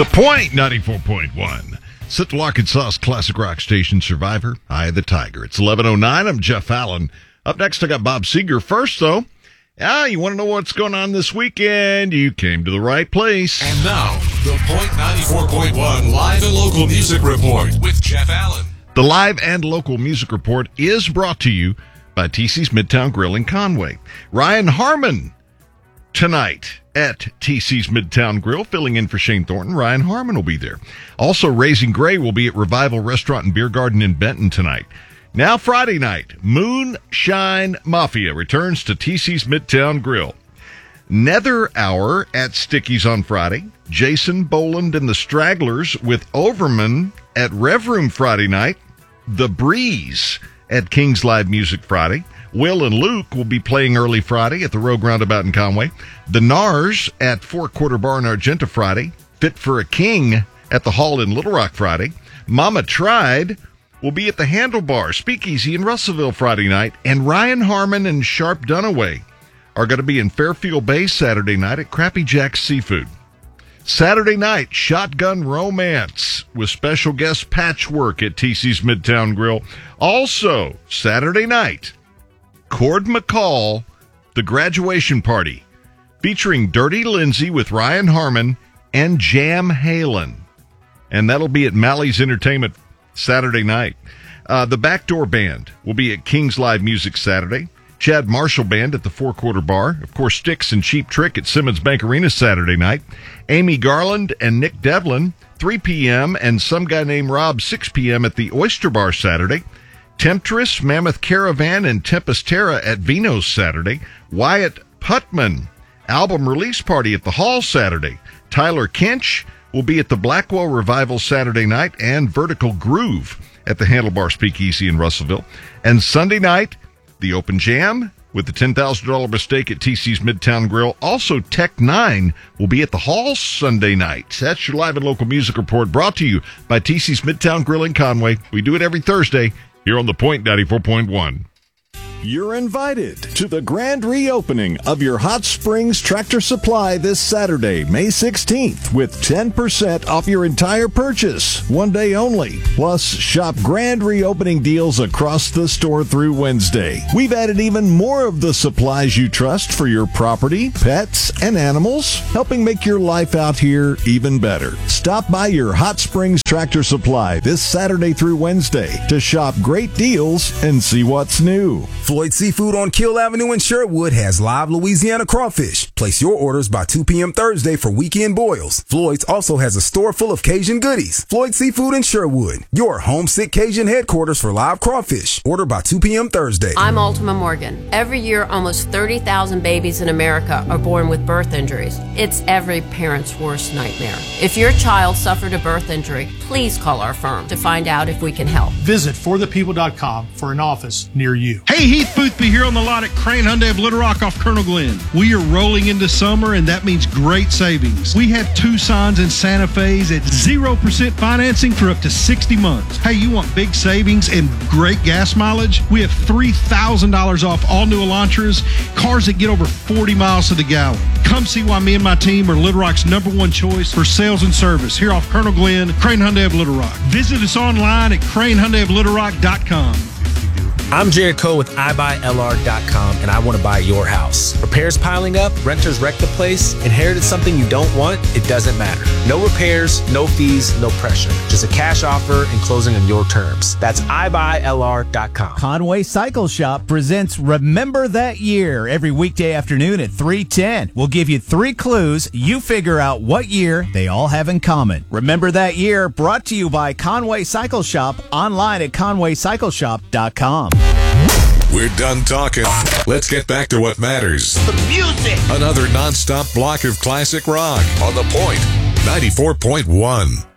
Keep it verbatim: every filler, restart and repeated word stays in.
The Point, ninety-four point one. Central Arkansas's classic rock station, Survivor, Eye of the Tiger. It's eleven oh nine. I'm Jeff Allen. Up next, I got Bob Seger. First, though, ah, you want to know what's going on this weekend? You came to the right place. And now, The Point ninety-four point one Live and Local Music Report with Jeff Allen. The Live and Local Music Report is brought to you by T C's Midtown Grill in Conway. Ryan Harmon tonight at T C's Midtown Grill, filling in for Shane Thornton. Ryan Harmon will be there. Also, Raising Gray will be at Revival Restaurant and Beer Garden in Benton tonight. Now, Friday night, Moonshine Mafia returns to T C's Midtown Grill. Nether Hour at Sticky's on Friday. Jason Boland and the Stragglers with Overman at Rev Room Friday night. The Breeze at King's Live Music Friday. Will and Luke will be playing early Friday at the Rogue Roundabout in Conway. The Nars at Four Quarter Bar in Argenta Friday. Fit for a King at the Hall in Little Rock Friday. Mama Tried will be at the Handlebar Speakeasy in Russellville Friday night. And Ryan Harmon and Sharp Dunaway are going to be in Fairfield Bay Saturday night at Crappy Jack's Seafood. Saturday night, Shotgun Romance with special guest Patchwork at T C's Midtown Grill. Also, Saturday night, Cord McCall, The Graduation Party, featuring Dirty Lindsay with Ryan Harmon and Jam Halen. And that'll be at Mally's Entertainment Saturday night. Uh, the Backdoor Band will be at King's Live Music Saturday. Chad Marshall Band at the Four Quarter Bar. Of course, Sticks and Cheap Trick at Simmons Bank Arena Saturday night. Amy Garland and Nick Devlin, three p.m., and Some Guy Named Rob, six p.m. at the Oyster Bar Saturday. Temptress, Mammoth Caravan, and Tempest Terra at Vino's Saturday. Wyatt Putman, album release party at the Hall Saturday. Tyler Kinch will be at the Blackwell Revival Saturday night, and Vertical Groove at the Handlebar Speakeasy in Russellville. And Sunday night, the Open Jam with the ten thousand dollars mistake at T C's Midtown Grill. Also, Tech Nine will be at the Hall Sunday night. That's your Live and Local Music Report, brought to you by T C's Midtown Grill in Conway. We do it every Thursday here on The Point ninety-four point one. You're invited to the grand reopening of your Hot Springs Tractor Supply this Saturday, May sixteenth, with ten percent off your entire purchase, one day only. Plus, shop grand reopening deals across the store through Wednesday. We've added even more of the supplies you trust for your property, pets, and animals, helping make your life out here even better. Stop by your Hot Springs Tractor Supply this Saturday through Wednesday to shop great deals and see what's new. Floyd Seafood on Kill Avenue in Sherwood has live Louisiana crawfish. Place your orders by two p.m. Thursday for weekend boils. Floyd's also has a store full of Cajun goodies. Floyd Seafood in Sherwood, your homesick Cajun headquarters for live crawfish. Order by two p.m. Thursday. I'm Ultima Morgan. Every year, almost thirty thousand babies in America are born with birth injuries. It's every parent's worst nightmare. If your child suffered a birth injury, please call our firm to find out if we can help. Visit for the people dot com for an office near you. Hey, Heath Boothby here on the lot at Crane Hyundai of Little Rock off Colonel Glenn. We are rolling into summer, and that means great savings. We have Tucson's and Santa Fe's at zero percent financing for up to sixty months. Hey, you want big savings and great gas mileage? We have three thousand dollars off all new Elantras, cars that get over forty miles to the gallon. Come see why me and my team are Little Rock's number one choice for sales and service here off Colonel Glenn, Crane Hyundai of Little Rock. Visit us online at crane hyundai of little rock dot com. I'm Jared Coe with i buy L R dot com, and I want to buy your house. Repairs piling up, renters wreck the place, inherited something you don't want, it doesn't matter. No repairs, no fees, no pressure. Just a cash offer and closing on your terms. That's i buy L R dot com. Conway Cycle Shop presents Remember That Year every weekday afternoon at three ten. We'll give you three clues. You figure out what year they all have in common. Remember That Year, brought to you by Conway Cycle Shop, online at conway cycle shop dot com. We're done talking. Let's get back to what matters. The music. Another nonstop block of classic rock on The Point ninety-four point one.